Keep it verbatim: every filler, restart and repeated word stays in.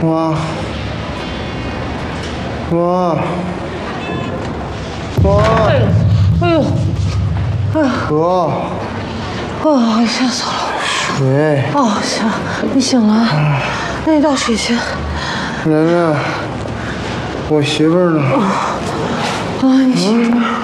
妈，妈，妈！ 哎呦，哎呦，哎呀， 哥， 哦，吓死我了！ 水。 哦，行，你醒了，那你倒水去。 奶奶，我媳妇儿呢？ 啊，你媳妇儿。